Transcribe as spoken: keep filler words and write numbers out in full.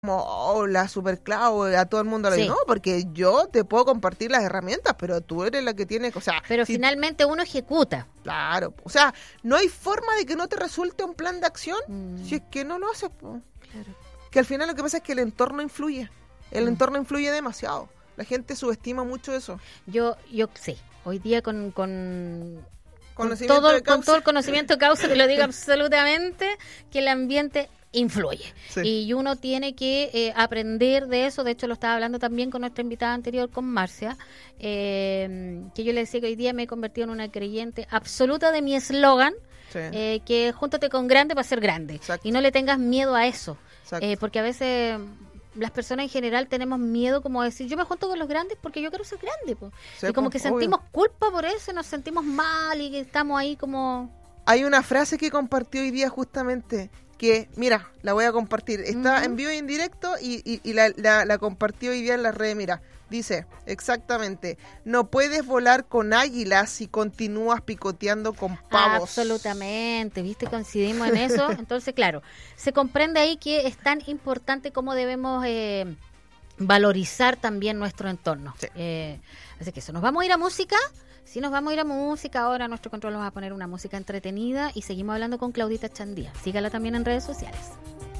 como oh, la super cloud, a todo el mundo le Sí. digo, no, porque yo te puedo compartir las herramientas, pero tú eres la que tiene, o sea, Pero si- finalmente uno ejecuta. claro, o sea, no hay forma de que no te resulte un plan de acción Mm. si es que no lo haces, po. Claro. Que al final lo que pasa es que el entorno influye, el Mm. entorno influye demasiado, la gente subestima mucho eso. Yo, yo sí, hoy día con, con, con Conocimiento todo, de con causa. todo el conocimiento de causa, te lo digo absolutamente, que el ambiente influye. Sí. Y uno tiene que eh, aprender de eso. De hecho, lo estaba hablando también con nuestra invitada anterior, con Marcia, eh, que yo le decía que hoy día me he convertido en una creyente absoluta de mi eslogan, Sí. eh, que júntate con grande para ser grande. Exacto. Y no le tengas miedo a eso. Exacto. Eh, porque a veces las personas en general tenemos miedo como decir, yo me junto con los grandes porque yo quiero ser grande. Po. Sí, y como po, que obvio. sentimos culpa por eso, nos sentimos mal y que estamos ahí como... Hay una frase que compartió hoy día justamente, que, mira, la voy a compartir. Está Ujú. en vivo y en directo y, y, y la, la, la compartí hoy día en las redes. Mira, dice, exactamente, no puedes volar con águilas si continúas picoteando con pavos. Absolutamente, ¿viste? Coincidimos en eso. Entonces, claro, se comprende ahí que es tan importante cómo debemos eh, valorizar también nuestro entorno. Sí. Eh, así que eso, nos vamos a ir a música. Si nos vamos a ir a música, ahora nuestro control nos va a poner una música entretenida y seguimos hablando con Claudita Chandía. Sígala también en redes sociales.